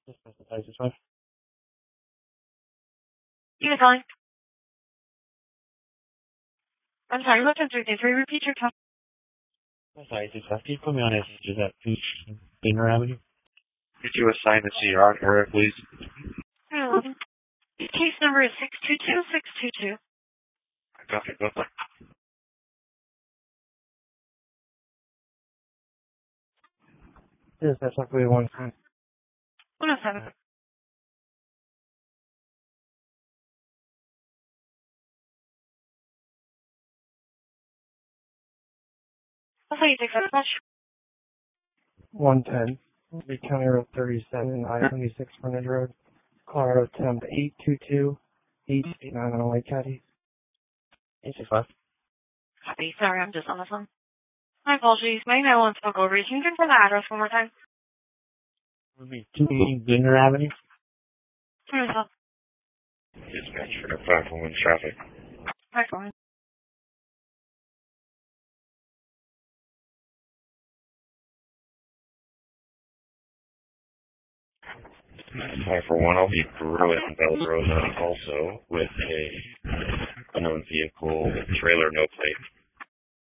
Just emphasize this one. You calling? I'm sorry, what's 1033? Repeat your time. Sorry, just can you put me on as is that Binger Avenue? Could you assign the CR for it, please? 11. Case number is 622622. Copy, go. Yes, that's exactly 1. 107. I'll tell you, take that much. 110. Lee County Road 37, I-26 Frontage Road, Colorado Temp 822-889 on Lake Caddy. 865. Copy. Sorry, I'm just on the phone. My apologies. My email won't spoke over. Can you confirm the address one more time? It would be 218 Binger Avenue. Turn this off. Dispatch for the 511 traffic. Hi, phone. Hi for one, I'll be through at Bell Road also with a unknown vehicle with trailer no plate.